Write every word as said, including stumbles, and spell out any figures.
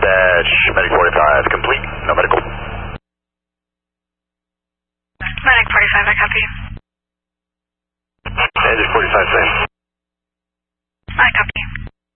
dispatch, Medic forty-five, complete, no medical. Medic forty-five, I copy. Medic forty-five, same.